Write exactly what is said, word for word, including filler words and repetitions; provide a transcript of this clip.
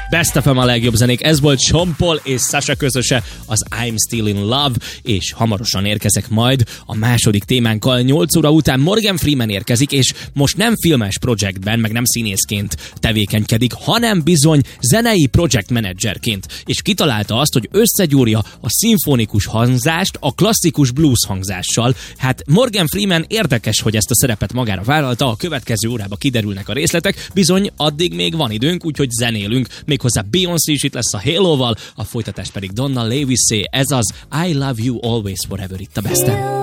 Best ef em a legjobb zenék. Ez volt Sean Paul és Sasha közöse, az I'm Still in Love, és hamarosan érkezek majd a második témánkkal. nyolc óra után Morgan Freeman érkezik, és most nem filmes projektben, meg nem színészként tevékenykedik, hanem bizony zenei project managerként. És kitalálta azt, hogy összegyúrja a szimfonikus hangzást a klasszikus blues hangzással. Hát Morgan Freeman érdekes, hogy ezt a szerepet magára vállalta, a következő órában kiderülnek a részletek, bizony addig még van időnk, úgyhogy zenélünk, méghozzá Beyoncé is itt lesz a Halo-val, a folytatás pedig Donna Levis-é, ez az I Love You Always Forever itt a Besten.